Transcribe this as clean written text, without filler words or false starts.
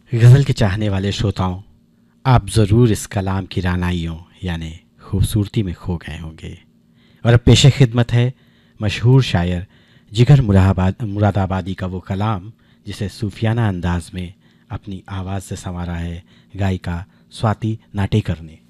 गज़ल के चाहने वाले श्रोताओं, आप ज़रूर इस कलाम की रानाइयों यानी खूबसूरती में खो गए होंगे। और अब पेशे खिदमत है मशहूर शायर जिगर मुरादाबादी का वो कलाम जिसे सूफियाना अंदाज में अपनी आवाज़ से संवारा है गायिका स्वाति नाटेकर ने।